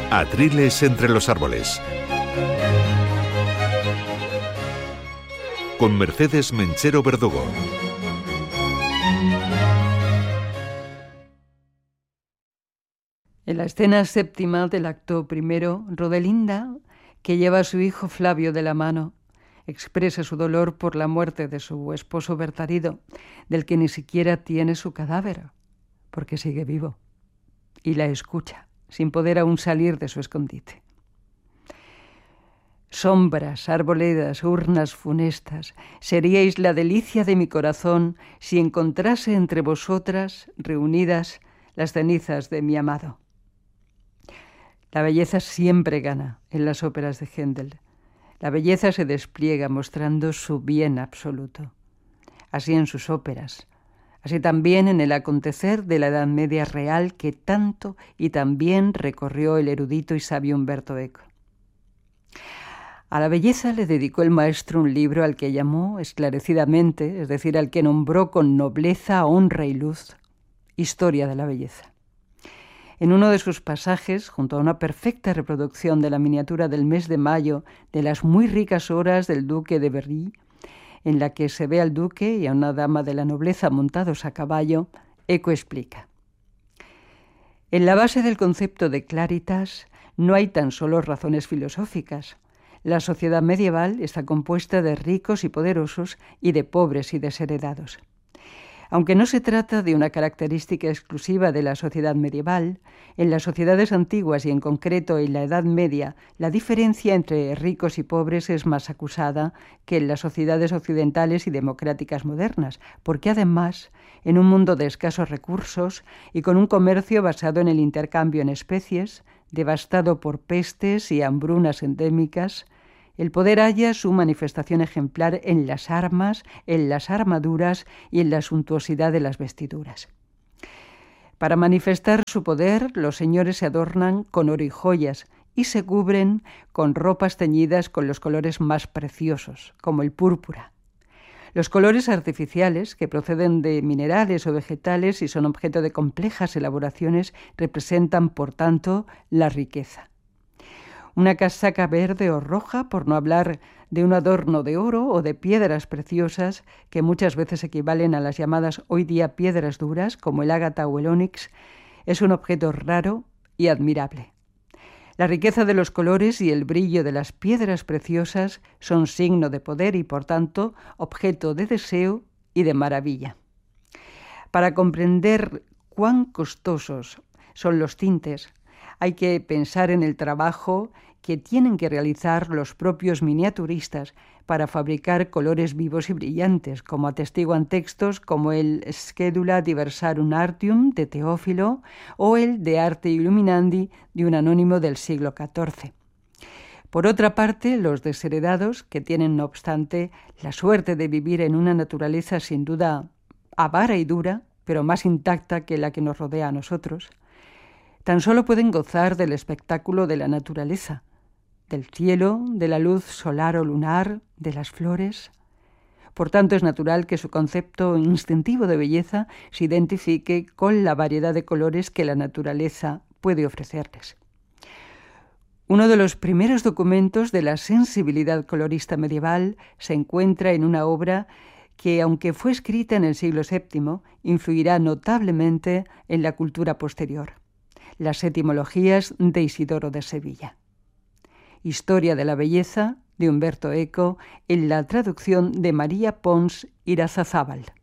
Atriles entre los árboles. Con Mercedes Menchero Verdugo. En la escena séptima del acto primero, Rodelinda, que lleva a su hijo Flavio de la mano, expresa su dolor por la muerte de su esposo Bertarido, del que ni siquiera tiene su cadáver, porque sigue vivo, y la escucha, sin poder aún salir de su escondite. Sombras, arboledas, urnas funestas, seríais la delicia de mi corazón si encontrase entre vosotras, reunidas, las cenizas de mi amado. La belleza siempre gana en las óperas de Händel. La belleza se despliega mostrando su bien absoluto. Así en sus óperas, así también en el acontecer de la Edad Media real que tanto y tan bien recorrió el erudito y sabio Umberto Eco. A la belleza le dedicó el maestro un libro al que llamó esclarecidamente, es decir, al que nombró con nobleza, honra y luz, Historia de la belleza. En uno de sus pasajes, junto a una perfecta reproducción de la miniatura del mes de mayo de las muy ricas horas del duque de Berry, en la que se ve al duque y a una dama de la nobleza montados a caballo, Eco explica: en la base del concepto de claritas no hay tan solo razones filosóficas. La sociedad medieval está compuesta de ricos y poderosos y de pobres y desheredados. Aunque no se trata de una característica exclusiva de la sociedad medieval, en las sociedades antiguas y en concreto en la Edad Media, la diferencia entre ricos y pobres es más acusada que en las sociedades occidentales y democráticas modernas, porque además, en un mundo de escasos recursos y con un comercio basado en el intercambio en especies, devastado por pestes y hambrunas endémicas, el poder halla su manifestación ejemplar en las armas, en las armaduras y en la suntuosidad de las vestiduras. Para manifestar su poder, los señores se adornan con oro y joyas y se cubren con ropas teñidas con los colores más preciosos, como el púrpura. Los colores artificiales, que proceden de minerales o vegetales y son objeto de complejas elaboraciones, representan, por tanto, la riqueza. Una casaca verde o roja, por no hablar de un adorno de oro o de piedras preciosas, que muchas veces equivalen a las llamadas hoy día piedras duras, como el ágata o el ónix, es un objeto raro y admirable. La riqueza de los colores y el brillo de las piedras preciosas son signo de poder y, por tanto, objeto de deseo y de maravilla. Para comprender cuán costosos son los tintes, hay que pensar en el trabajo que tienen que realizar los propios miniaturistas para fabricar colores vivos y brillantes, como atestiguan textos como el Schedula Diversarum Artium de Teófilo o el De Arte Illuminandi de un anónimo del siglo XIV. Por otra parte, los desheredados, que tienen no obstante la suerte de vivir en una naturaleza sin duda avara y dura, pero más intacta que la que nos rodea a nosotros, tan solo pueden gozar del espectáculo de la naturaleza, del cielo, de la luz solar o lunar, de las flores. Por tanto, es natural que su concepto instintivo de belleza se identifique con la variedad de colores que la naturaleza puede ofrecerles. Uno de los primeros documentos de la sensibilidad colorista medieval se encuentra en una obra que, aunque fue escrita en el siglo VII, influirá notablemente en la cultura posterior: las etimologías de Isidoro de Sevilla. Historia de la belleza, de Umberto Eco, en la traducción de María Pons Irazábal.